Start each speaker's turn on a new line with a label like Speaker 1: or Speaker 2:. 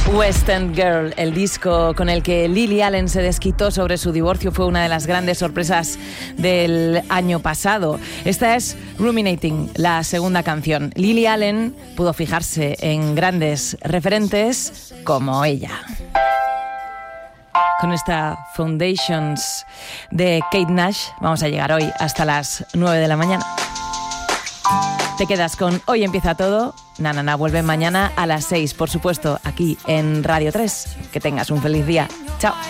Speaker 1: West End Girl, el disco con el que Lily Allen se desquitó sobre su divorcio, fue una de las grandes sorpresas del año pasado. Esta es Ruminating, la segunda canción. Lily Allen pudo fijarse en grandes referentes como ella. Con esta Foundations de Kate Nash vamos a llegar hoy hasta las 9 de la mañana. Te quedas con Hoy Empieza Todo. Na vuelve mañana a las 6, por supuesto, aquí en Radio 3. Que tengas un feliz día. Chao.